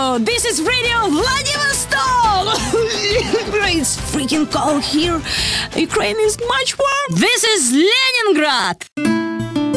Radio! This is Radio Vladivostok! It's freaking cold here. Ukraine is much warm. This is Leningrad!